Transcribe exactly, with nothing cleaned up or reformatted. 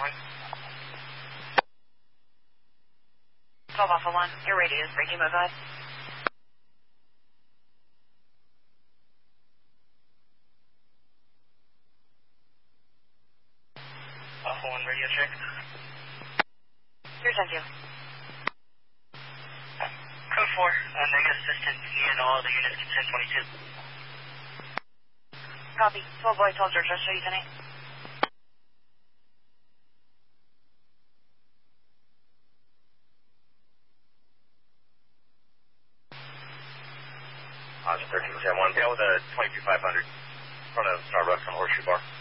going. twelve Alpha one, your radio is breaking, my bud. Alpha one, radio check. Here's ten two. Code four, uh, negative assistant, me and all the units to ten twenty-two. Copy. twelve boy, twelve George, I'll show you tonight. Oscar thirteen ten one, down with a twenty-two five hundred in front of Starbucks on Horseshoe Bar.